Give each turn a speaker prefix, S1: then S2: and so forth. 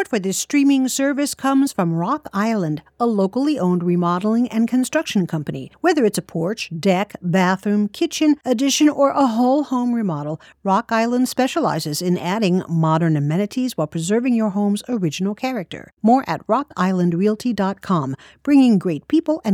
S1: Support for this streaming service comes from Rock Island, a locally owned remodeling and construction company. Whether it's a porch, deck, bathroom, kitchen, addition, or a whole home remodel, Rock Island specializes in adding modern amenities while preserving your home's original character. More at rockislandrealty.com, bringing great people and